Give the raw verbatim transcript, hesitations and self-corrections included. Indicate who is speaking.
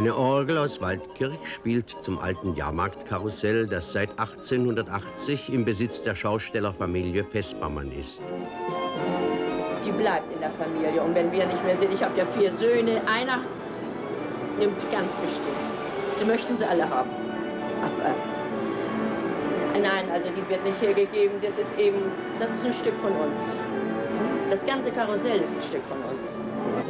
Speaker 1: Eine Orgel aus Waldkirch spielt zum alten Jahrmarktkarussell, das seit achtzehnhundertachtzig im Besitz der Schaustellerfamilie Vespermann ist.
Speaker 2: Die bleibt in der Familie. Und wenn wir nicht mehr sind, ich habe ja vier Söhne, einer nimmt sie ganz bestimmt. Sie möchten sie alle haben. Aber nein, also die wird nicht hergegeben. Das ist eben, das ist ein Stück von uns. Das ganze Karussell ist ein Stück von uns.